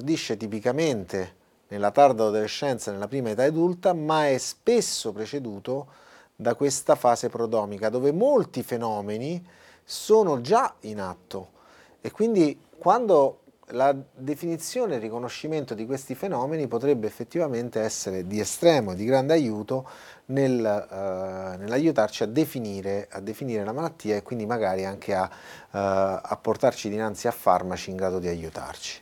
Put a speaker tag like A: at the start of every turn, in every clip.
A: esordisce tipicamente nella tarda adolescenza e nella prima età adulta, ma è spesso preceduto da questa fase prodromica, dove molti fenomeni sono già in atto. E quindi quando la definizione e il riconoscimento di questi fenomeni potrebbe effettivamente essere di estremo, di grande aiuto nell'aiutarci a definire la malattia e quindi magari anche a portarci dinanzi a farmaci in grado di aiutarci.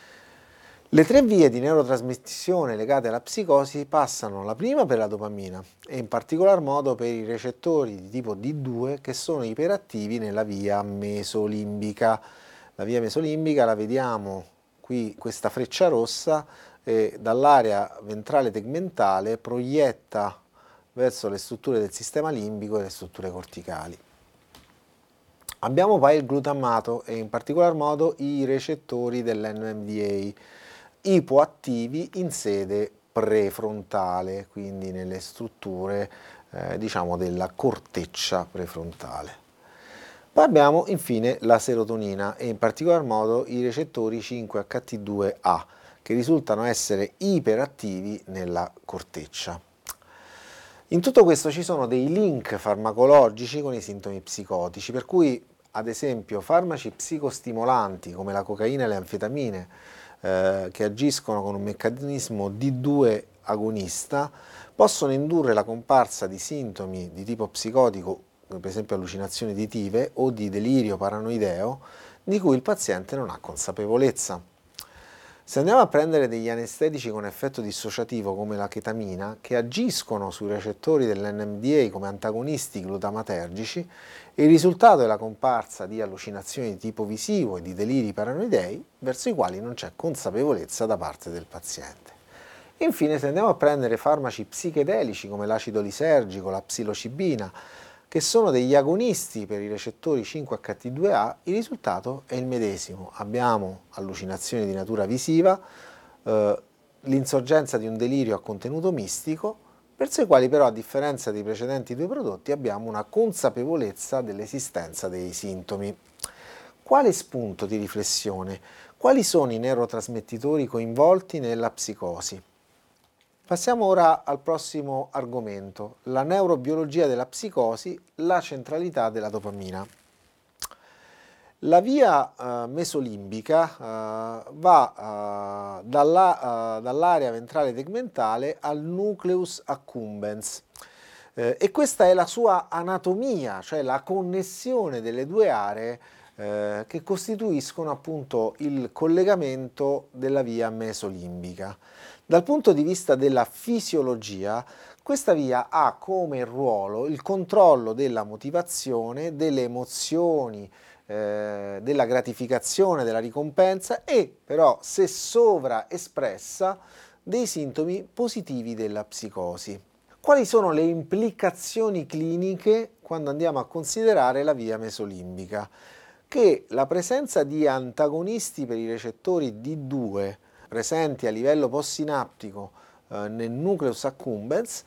A: Le tre vie di neurotrasmissione legate alla psicosi passano la prima per la dopamina e in particolar modo per i recettori di tipo D2 che sono iperattivi nella via mesolimbica. La via mesolimbica la vediamo qui, questa freccia rossa, dall'area ventrale tegmentale proietta verso le strutture del sistema limbico e le strutture corticali. Abbiamo poi il glutammato e in particolar modo i recettori dell'NMDA, ipoattivi in sede prefrontale, quindi nelle strutture diciamo della corteccia prefrontale. Poi abbiamo infine la serotonina e in particolar modo i recettori 5HT2A che risultano essere iperattivi nella corteccia. In tutto questo ci sono dei link farmacologici con i sintomi psicotici, per cui ad esempio farmaci psicostimolanti come la cocaina e le anfetamine che agiscono con un meccanismo D2 agonista possono indurre la comparsa di sintomi di tipo psicotico, per esempio allucinazioni uditive o di delirio paranoideo, di cui il paziente non ha consapevolezza. Se andiamo a prendere degli anestetici con effetto dissociativo come la chetamina, che agiscono sui recettori dell'NMDA come antagonisti glutamatergici, il risultato è la comparsa di allucinazioni di tipo visivo e di deliri paranoidei verso i quali non c'è consapevolezza da parte del paziente. Infine, se andiamo a prendere farmaci psichedelici come l'acido lisergico, la psilocibina, che sono degli agonisti per i recettori 5HT2A, il risultato è il medesimo. Abbiamo allucinazioni di natura visiva, l'insorgenza di un delirio a contenuto mistico, verso i quali però, a differenza dei precedenti due prodotti, abbiamo una consapevolezza dell'esistenza dei sintomi. Quale spunto di riflessione? Quali sono i neurotrasmettitori coinvolti nella psicosi? Passiamo ora al prossimo argomento, la neurobiologia della psicosi, la centralità della dopamina. La via mesolimbica va dall'area ventrale tegmentale al nucleus accumbens e questa è la sua anatomia, cioè la connessione delle due aree che costituiscono appunto il collegamento della via mesolimbica. Dal punto di vista della fisiologia, questa via ha come ruolo il controllo della motivazione, delle emozioni, della gratificazione, della ricompensa e però, se sovraespressa, dei sintomi positivi della psicosi. Quali sono le implicazioni cliniche quando andiamo a considerare la via mesolimbica? Che la presenza di antagonisti per i recettori D2 presenti a livello postsinaptico nel nucleus accumbens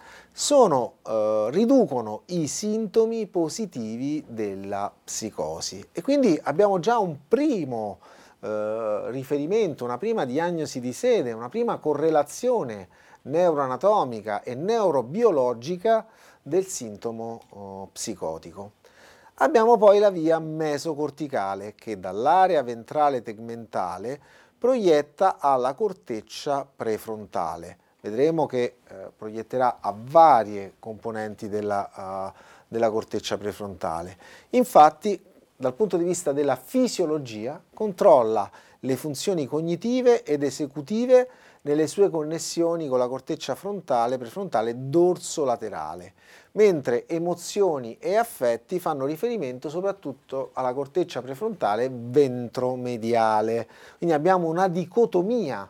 A: riducono i sintomi positivi della psicosi e quindi abbiamo già un primo riferimento, una prima diagnosi di sede, una prima correlazione neuroanatomica e neurobiologica del sintomo psicotico. Abbiamo poi la via mesocorticale che dall'area ventrale tegmentale proietta alla corteccia prefrontale. Vedremo che proietterà a varie componenti della corteccia prefrontale. Infatti, dal punto di vista della fisiologia, controlla le funzioni cognitive ed esecutive nelle sue connessioni con la corteccia frontale, prefrontale dorsolaterale, mentre emozioni e affetti fanno riferimento soprattutto alla corteccia prefrontale ventromediale. Quindi abbiamo una dicotomia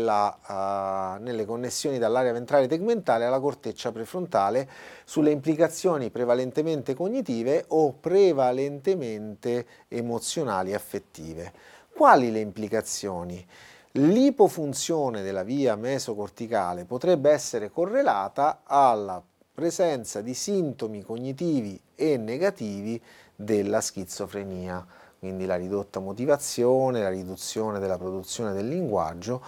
A: nelle connessioni dall'area ventrale tegmentale alla corteccia prefrontale sulle implicazioni prevalentemente cognitive o prevalentemente emozionali e affettive. Quali le implicazioni? L'ipofunzione della via mesocorticale potrebbe essere correlata alla presenza di sintomi cognitivi e negativi della schizofrenia, quindi la ridotta motivazione, la riduzione della produzione del linguaggio